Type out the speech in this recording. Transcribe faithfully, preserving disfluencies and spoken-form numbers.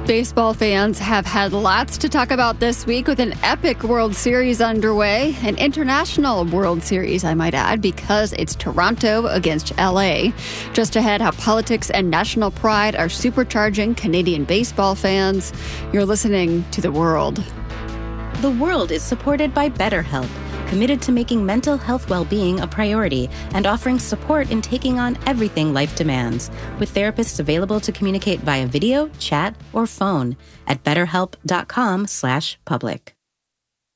Baseball fans have had lots to talk about this week with an epic World Series underway, an international World Series, I might add, because it's Toronto against L A. Just ahead, how politics and national pride are supercharging Canadian baseball fans. You're listening to The World. The World is supported by BetterHelp, committed to making mental health well-being a priority and offering support in taking on everything life demands, with therapists available to communicate via video, chat, or phone at betterhelp.com slash public.